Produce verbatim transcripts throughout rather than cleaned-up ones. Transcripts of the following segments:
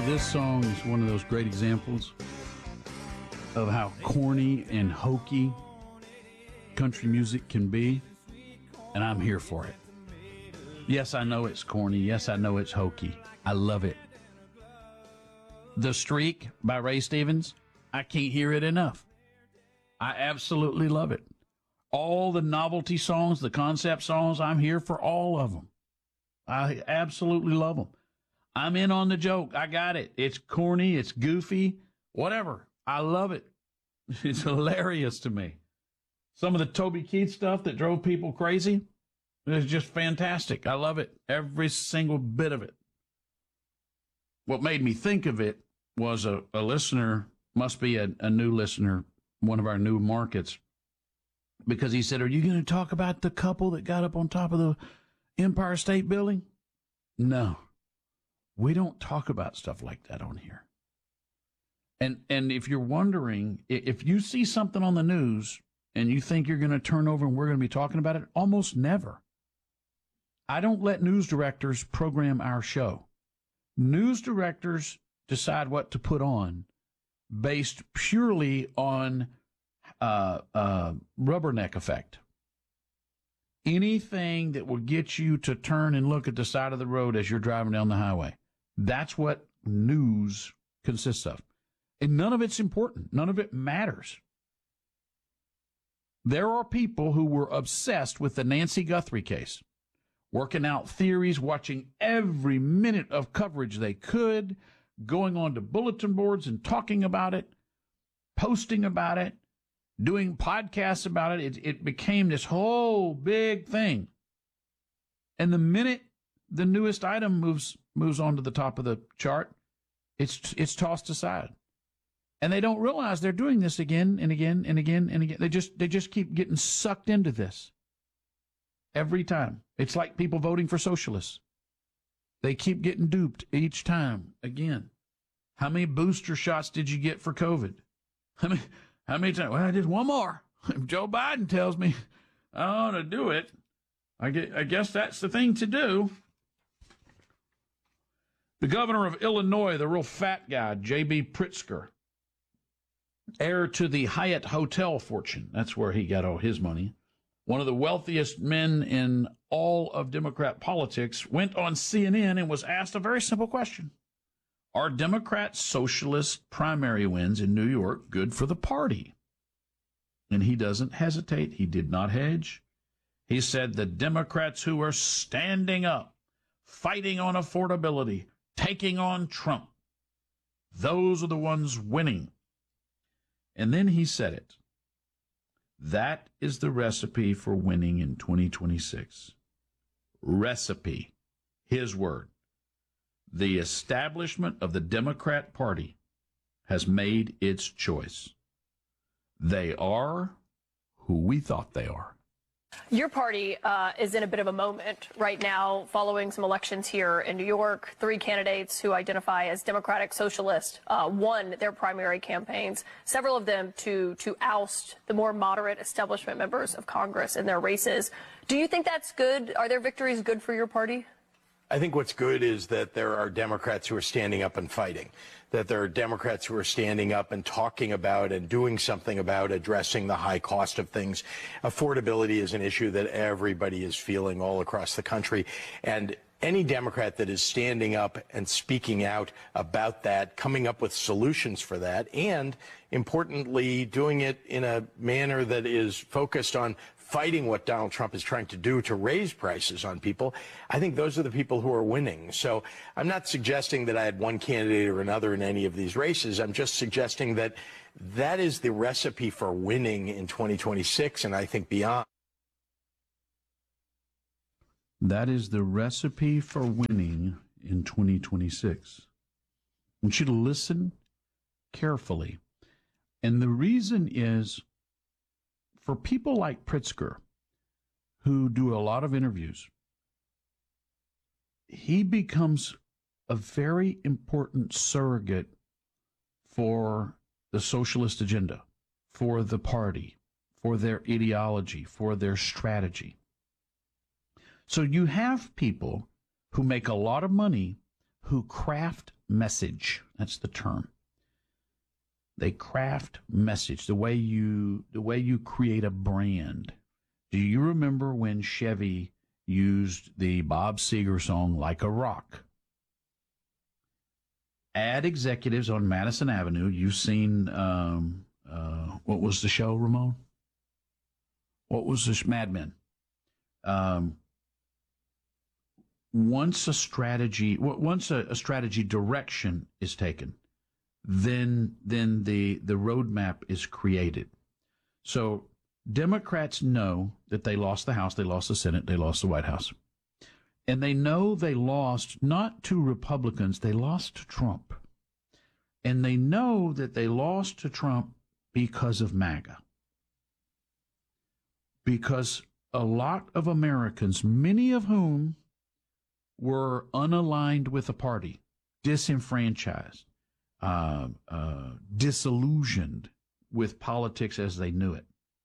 this song is one of those great examples of how corny and hokey country music can be, and I'm here for it. Yes, I know it's corny. Yes, I know it's hokey. I love it. The Streak by Ray Stevens, I can't hear it enough. I absolutely love it. All the novelty songs, the concept songs, I'm here for all of them. I absolutely love them. I'm in on the joke. I got it. It's corny. It's goofy. Whatever. I love it. It's hilarious to me. Some of the Toby Keith stuff that drove people crazy is just fantastic. I love it. Every single bit of it. What made me think of it was a, a listener, must be a, a new listener, one of our new markets, because he said, are you going to talk about the couple that got up on top of the Empire State Building? No. We don't talk about stuff like that on here. And and if you're wondering, if you see something on the news and you think you're going to turn over and we're going to be talking about it, almost never. I don't let news directors program our show. News directors decide what to put on based purely on uh, uh, rubberneck effect. Anything that will get you to turn and look at the side of the road as you're driving down the highway. That's what news consists of. And none of it's important. None of it matters. There are people who were obsessed with the Nancy Guthrie case, working out theories, watching every minute of coverage they could, going on to bulletin boards and talking about it, posting about it, doing podcasts about it. It, it became this whole big thing. And the minute the newest item moves moves on to the top of the chart, it's it's tossed aside. And they don't realize they're doing this again and again and again and again. They just they just keep getting sucked into this every time. It's like people voting for socialists. They keep getting duped each time again. How many booster shots did you get for COVID? How many, how many times? Well, just one more. If Joe Biden tells me I ought to do it, I, get, I guess that's the thing to do. The governor of Illinois, the real fat guy, J B Pritzker, heir to the Hyatt Hotel fortune. That's where he got all his money. One of the wealthiest men in all of Democrat politics, went on C N N and was asked a very simple question. Are Democrat socialist primary wins in New York good for the party? And he doesn't hesitate. He did not hedge. He said the Democrats who are standing up, fighting on affordability, taking on Trump, those are the ones winning. And then he said it. That is the recipe for winning in twenty twenty-six. Recipe. His word. The establishment of the Democrat Party has made its choice. They are who we thought they are. Your party uh, is in a bit of a moment right now following some elections here in New York. Three candidates who identify as Democratic Socialist uh, won their primary campaigns, several of them to, to oust the more moderate establishment members of Congress in their races. Do you think that's good? Are their victories good for your party? I think what's good is that there are Democrats who are standing up and fighting, that there are Democrats who are standing up and talking about and doing something about addressing the high cost of things. Affordability is an issue that everybody is feeling all across the country. And any Democrat that is standing up and speaking out about that, coming up with solutions for that, and importantly, doing it in a manner that is focused on fighting what Donald Trump is trying to do to raise prices on people, I think those are the people who are winning. So I'm not suggesting that I had one candidate or another in any of these races. I'm just suggesting that that is the recipe for winning in twenty twenty-six and I think beyond. That is the recipe for winning in twenty twenty-six. I want you to listen carefully. And the reason is, for people like Pritzker, who do a lot of interviews, he becomes a very important surrogate for the socialist agenda, for the party, for their ideology, for their strategy. So you have people who make a lot of money who craft message. That's the term. They craft message, the way you the way you create a brand. Do you remember when Chevy used the Bob Seger song Like a Rock? Ad executives on Madison Avenue, you've seen, um, uh, what was the show, Ramon? What was this, Mad Men? Um, once a strategy, once a, a strategy direction is taken, then then the the roadmap is created. So Democrats know that they lost the House, they lost the Senate, they lost the White House. And they know they lost not to Republicans, they lost to Trump. And they know that they lost to Trump because of MAGA. Because a lot of Americans, many of whom were unaligned with the party, disenfranchised, uh, uh, disillusioned with politics as they knew it,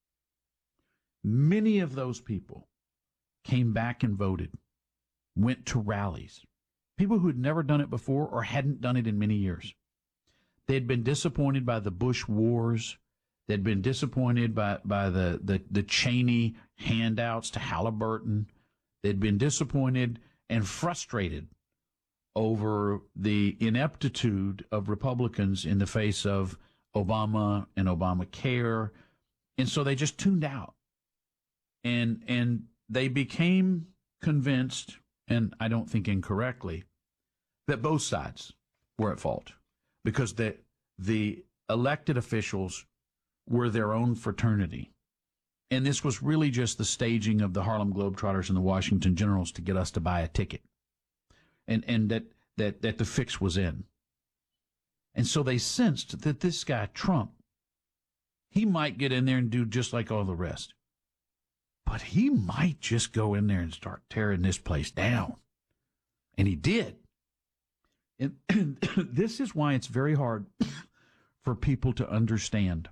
many of those people came back and voted, went to rallies. People who had never done it before or hadn't done it in many years. They'd been disappointed by the Bush wars. They'd been disappointed by, by the, the, the Cheney handouts to Halliburton. They'd been disappointed and frustrated over the ineptitude of Republicans in the face of Obama and Obamacare. And so they just tuned out. And and they became convinced, and I don't think incorrectly, that both sides were at fault because the the elected officials were their own fraternity. And this was really just the staging of the Harlem Globetrotters and the Washington Generals to get us to buy a ticket. And and that that that the fix was in. And so they sensed that this guy, Trump, he might get in there and do just like all the rest. But he might just go in there and start tearing this place down. And he did. And, and this is why it's very hard for people to understand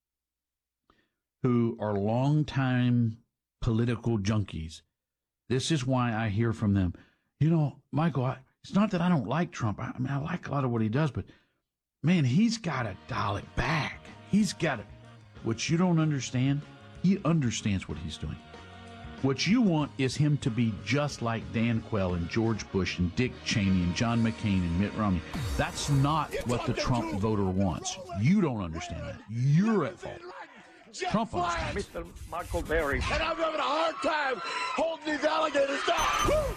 who are longtime political junkies. This is why I hear from them, you know, Michael, I, it's not that I don't like Trump. I, I mean, I like a lot of what he does, but, man, he's got to dial it back. He's got to. What you don't understand, he understands what he's doing. What you want is him to be just like Dan Quayle and George Bush and Dick Cheney and John McCain and Mitt Romney. That's not what the Trump voter wants. You don't understand that. You're at fault. Trump understands. Mister Michael Berry. And I'm having a hard time holding these alligators down. Woo!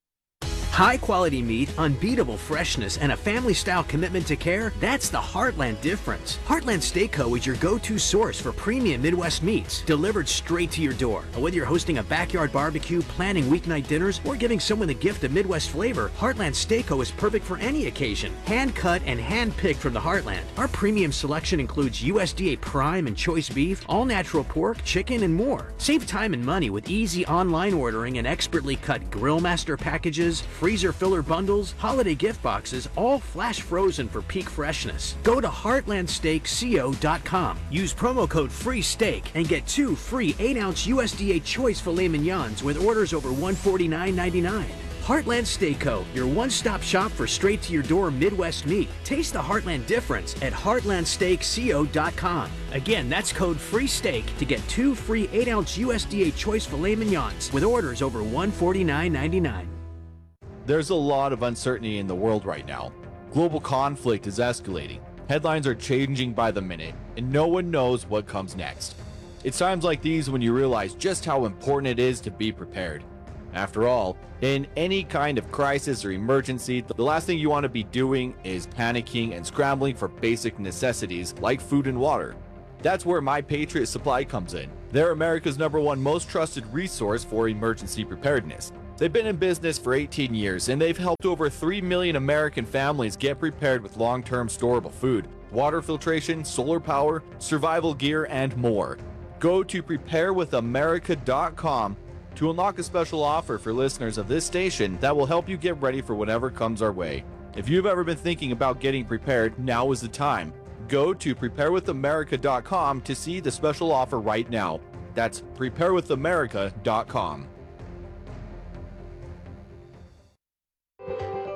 High quality meat, unbeatable freshness, and a family-style commitment to care, that's the Heartland difference. Heartland Steak Co. is your go-to source for premium Midwest meats, delivered straight to your door. And whether you're hosting a backyard barbecue, planning weeknight dinners, or giving someone the gift of Midwest flavor, Heartland Steak Co. is perfect for any occasion. Hand-cut and hand-picked from the Heartland. Our premium selection includes U S D A prime and choice beef, all-natural pork, chicken, and more. Save time and money with easy online ordering and expertly cut Grill Master packages, freezer filler bundles, holiday gift boxes, all flash frozen for peak freshness. Go to heartland steak co dot com. Use promo code FREESTEAK and get two free eight ounce U S D A choice filet mignons with orders over one hundred forty-nine ninety-nine. Heartland Steak Co., your one-stop shop for straight-to-your-door Midwest meat. Taste the Heartland difference at heartland steak co dot com. Again, that's code FREESTEAK to get two free eight ounce U S D A choice filet mignons with orders over one hundred forty-nine ninety-nine. There's a lot of uncertainty in the world right now. Global conflict is escalating. Headlines are changing by the minute, and no one knows what comes next. It's times like these when you realize just how important it is to be prepared. After all, in any kind of crisis or emergency, the last thing you want to be doing is panicking and scrambling for basic necessities like food and water. That's where My Patriot Supply comes in. They're America's number one most trusted resource for emergency preparedness. They've been in business for eighteen years, and they've helped over three million American families get prepared with long-term storable food, water filtration, solar power, survival gear, and more. Go to prepare with america dot com to unlock a special offer for listeners of this station that will help you get ready for whatever comes our way. If you've ever been thinking about getting prepared, now is the time. Go to prepare with america dot com to see the special offer right now. That's prepare with america dot com.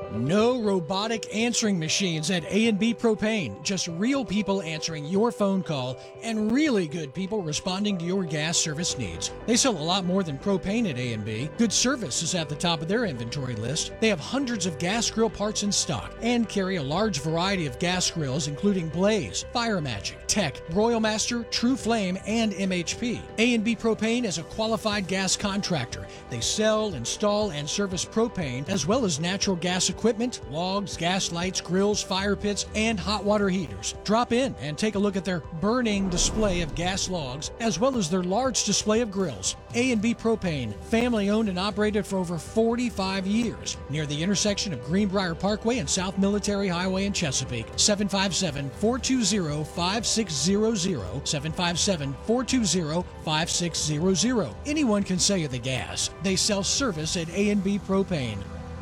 No robotic answering machines at A and B Propane. Just real people answering your phone call and really good people responding to your gas service needs. They sell a lot more than propane at A and B. Good service is at the top of their inventory list. They have hundreds of gas grill parts in stock and carry a large variety of gas grills including Blaze, Fire Magic, Tech, Royal Master, True Flame, and M H P. A and B Propane is a qualified gas contractor. They sell, install, and service propane as well as natural gas equipment, logs, gas lights, grills, fire pits, and hot water heaters. Drop in and take a look at their burning display of gas logs as well as their large display of grills. A and B Propane, family owned and operated for over forty-five years, near the intersection of Greenbrier Parkway and South Military Highway in Chesapeake. seven five seven, four two zero, five six zero zero, seven five seven, four two zero, five six zero zero. Anyone can sell you the gas. They sell service at A and B Propane.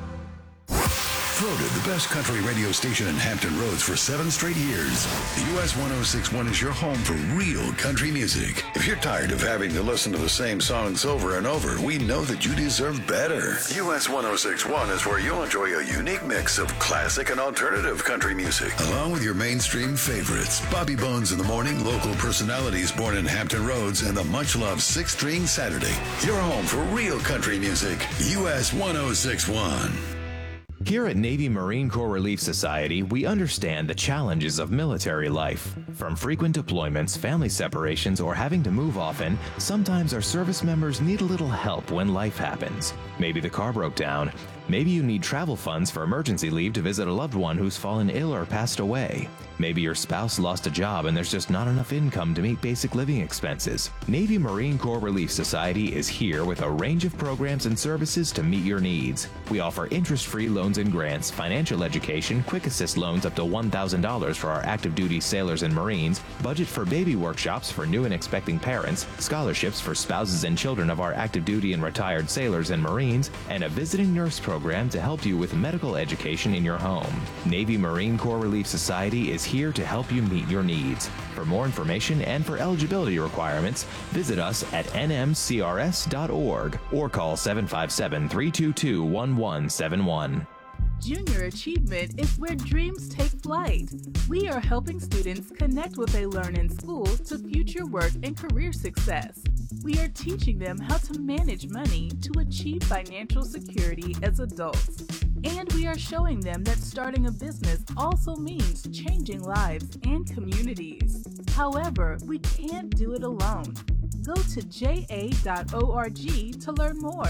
Voted the best country radio station in Hampton Roads for seven straight years. U S one oh six point one is your home for real country music. If you're tired of having to listen to the same songs over and over, we know that you deserve better. U S one oh six point one is where you'll enjoy a unique mix of classic and alternative country music, along with your mainstream favorites. Bobby Bones in the morning, local personalities born in Hampton Roads, and the much-loved Six String Saturday. Your home for real country music. U S one oh six point one. Here at Navy Marine Corps Relief Society, we understand the challenges of military life. From frequent deployments, family separations, or having to move often, sometimes our service members need a little help when life happens. Maybe the car broke down. Maybe you need travel funds for emergency leave to visit a loved one who's fallen ill or passed away. Maybe your spouse lost a job and there's just not enough income to meet basic living expenses. Navy Marine Corps Relief Society is here with a range of programs and services to meet your needs. We offer interest-free loans and grants, financial education, quick assist loans up to one thousand dollars for our active duty sailors and Marines, budget for baby workshops for new and expecting parents, scholarships for spouses and children of our active duty and retired sailors and Marines, and a visiting nurse program to help you with medical education in your home. Navy Marine Corps Relief Society is here to help you meet your needs. For more information and for eligibility requirements, visit us at N M C R S dot org or call seven five seven, three two two, one one seven one. Junior Achievement is where dreams take flight. We are helping students connect what they learn in school to future work and career success. We are teaching them how to manage money to achieve financial security as adults. And we are showing them that starting a business also means changing lives and communities. However, we can't do it alone. Go to J A dot org to learn more.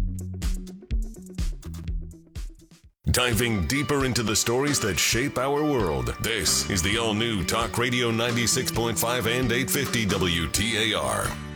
Diving deeper into the stories that shape our world, this is the all-new Talk Radio ninety-six point five and eight fifty W T A R.